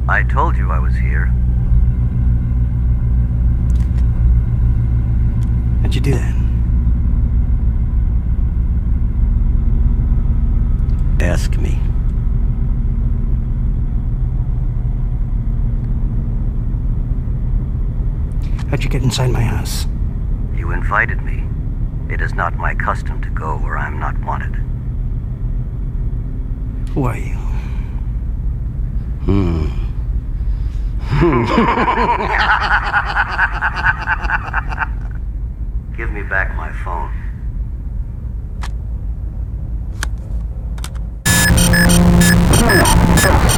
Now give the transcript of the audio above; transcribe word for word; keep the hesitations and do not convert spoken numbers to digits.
I told you I was here. How'd you do that? Ask me. How'd you get inside my house? You invited me. It is not my custom to go where I am not wanted. Who are you? Hmm. Give me back my phone.